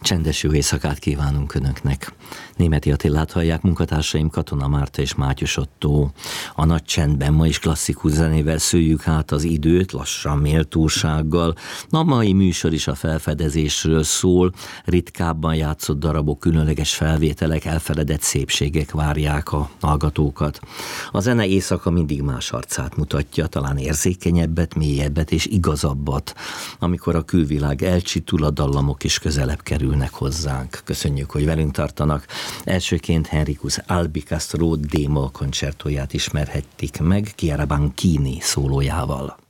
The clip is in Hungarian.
Csendes jó éjszakát kívánunk Önöknek. Németi Attilát hallják, munkatársaim Katona Márta és Mátyus Ottó. A nagy csendben ma is klasszikus zenével szőjük át az időt, lassan, méltósággal. A mai műsor is a felfedezésről szól, ritkábban játszott darabok, különleges felvételek, elfeledett szépségek várják a hallgatókat. A zene éjszaka mindig más arcát mutatja, talán érzékenyebbet, mélyebbet és igazabbat, amikor a külvilág elcsitul, a dallamok is közelebb kerülnek hozzánk. Köszönjük, hogy velünk tartanak. Elsőként Henricus Albicastro D-moll koncertóját ismerhették meg Chiara Banchini szólójával.